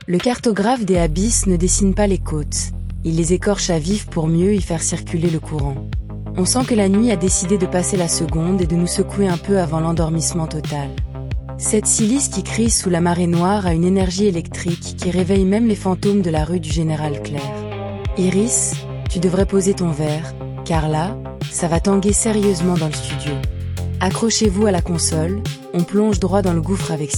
Le cartographe des abysses ne dessine pas les côtes, il les écorche à vif pour mieux y faire circuler le courant. On sent que la nuit a décidé de passer la seconde et de nous secouer un peu avant l'endormissement total. Cette silice qui crie sous la marée noire a une énergie électrique qui réveille même les fantômes de la rue du Général Clerc. Iris, tu devrais poser ton verre, car là, ça va tanguer sérieusement dans le studio. Accrochez-vous à la console, on plonge droit dans le gouffre avec